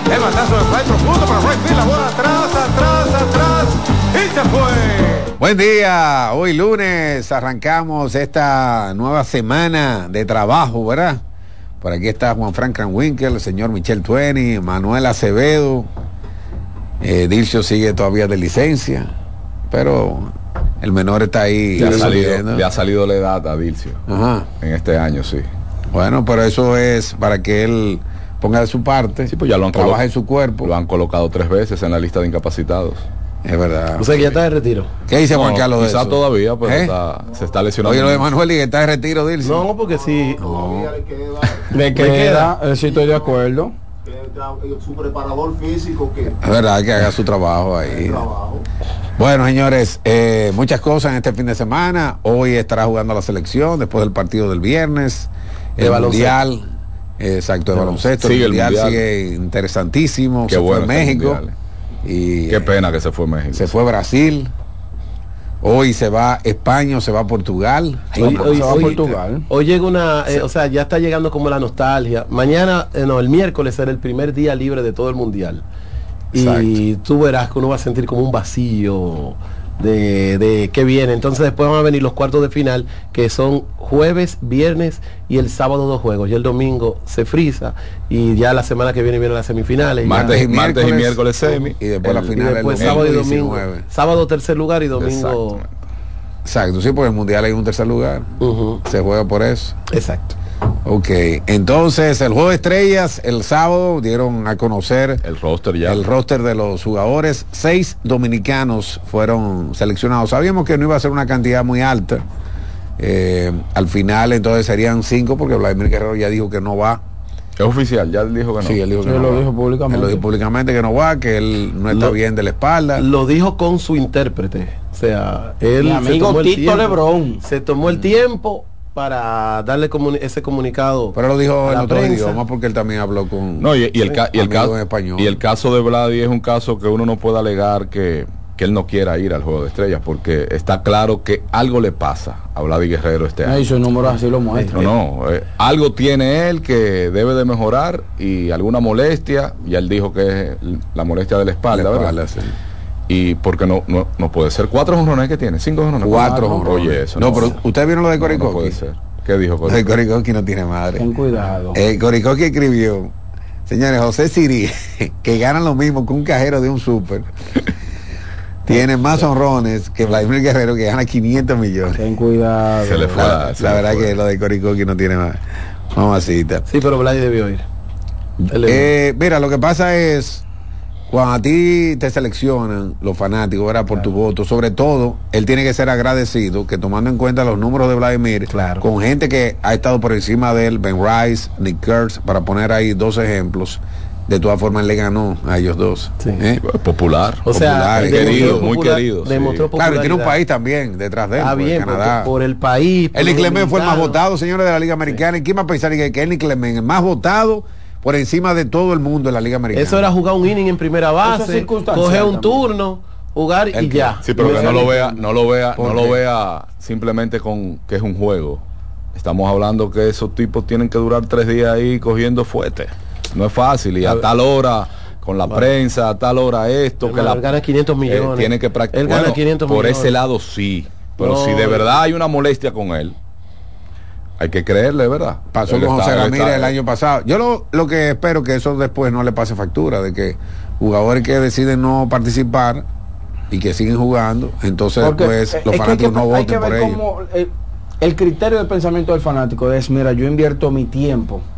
El batazo de fly profundo para right field. La bola atrás. Y se fue. Buen día. Hoy lunes arrancamos esta nueva semana de trabajo, ¿verdad? Por aquí está Juan Frank Kranwinkel, el señor Michel Tueni, Manuel Acevedo. Dilcio sigue todavía de licencia, pero el menor está ahí. Le ha salido la edad a Dilcio. Ajá. En este año, sí. Bueno, pero eso es para que él ponga de su parte, sí, pues ya lo han trabaja en su cuerpo. Lo han colocado 3 veces en la lista de incapacitados. Es verdad. O sea que ya está de retiro. ¿Qué dice Juan Carlos de eso? Quizá todavía, pero se está lesionando. Oye, lo de Manuel y que está de retiro, Dilcio. No, porque sí. No. Me queda. Sí, estoy de acuerdo. Su preparador físico que... Es verdad que haga su trabajo ahí. Bueno, señores, muchas cosas en este fin de semana. Hoy estará jugando la selección después del partido del viernes. El mundial. Exacto, de baloncesto. Sigue el mundial sigue interesantísimo. Qué se bueno fue México. Y qué pena que se fue México. Se fue Brasil. Hoy se va España o se va Portugal. Hoy llega una, o sea, ya está llegando como la nostalgia. Mañana, el miércoles será el primer día libre de todo el mundial. Exacto. Y tú verás que uno va a sentir como un vacío de que viene. Entonces después van a venir los cuartos de final, que son jueves, viernes y el sábado 2 juegos. Y el domingo se frisa y ya la semana que vienen las semifinales. Martes y miércoles semi. Y después la final. Y después sábado y domingo. Sábado tercer lugar y domingo. Exacto, sí, porque el mundial hay un tercer lugar. Se juega por eso. Exacto. Ok, entonces el juego de estrellas el sábado dieron a conocer el roster ya. El roster de los jugadores. 6 dominicanos fueron seleccionados. Sabíamos que no iba a ser una cantidad muy alta. Al final entonces serían 5 porque Vladimir Guerrero ya dijo que no va. Es oficial, ya él dijo que no. Sí, él dijo que no. Lo dijo públicamente. Él lo dijo públicamente que no va, que él no está bien de la espalda. Lo dijo con su intérprete. O sea, él mi amigo Tito Lebrón se tomó el tiempo para darle ese comunicado. Pero lo dijo en otro idioma porque él también habló con el caso de Vladi es un caso que uno no puede alegar que él no quiera ir al Juego de Estrellas, porque está claro que algo le pasa a Vladi Guerrero este año. Y sus números así lo muestran. Algo tiene él que debe de mejorar y alguna molestia, y él dijo que es la molestia de la espalda, ¿verdad? Sí. Y porque no puede ser 4 jonrones que tiene, 5 jonrones. 4 jonrones. Oye, eso no, pero usted vieron lo de Cory Koki. No puede ser. ¿Qué dijo Cory? El Cory Koki no tiene madre. Ten cuidado. Cory Koki escribió, señores, José Siri, que ganan lo mismo que un cajero de un súper, tiene más honrones que Vladimir Guerrero, que gana 500 millones. Ten cuidado. Se le fue. La verdad que lo de Cory Koki no tiene madre. Mamacita. Sí, pero Vladi debió ir. Mira, lo que pasa es, cuando a ti te seleccionan los fanáticos, ¿verdad? Por tu voto, sobre todo, él tiene que ser agradecido que, tomando en cuenta los números de Vladimir, con gente que ha estado por encima de él, Ben Rice, Nick Kurtz, para poner ahí 2 ejemplos, de todas formas él le ganó a ellos 2. Sí. Popular. O sea, querido, muy querido. Demostró claro, tiene un país también detrás de él. Bien, Canadá. Por el país. Elly Clement fue el más votado, señores, de la Liga Americana. ¿Y quién va a pensar que Elly Clement, el más votado por encima de todo el mundo en la Liga Americana? Eso era jugar un inning en primera base, coger un turno, jugar y ya. Sí, pero que no lo vea simplemente con que es un juego. Estamos hablando que esos tipos tienen que durar 3 días ahí cogiendo fuerte. No es fácil, y a tal hora con la prensa, a tal hora esto, que él gana 500 millones. Tiene que practicar. Él gana 500 por millones. ese lado sí, pero si de verdad hay una molestia con él, hay que creerle, ¿verdad? Pasó con José Ramírez el año pasado. Yo lo que espero que eso después no le pase factura, de que jugadores que deciden no participar y que siguen jugando, entonces pues los fanáticos no voten por ellos. El criterio de pensamiento del fanático es, mira, yo invierto mi tiempo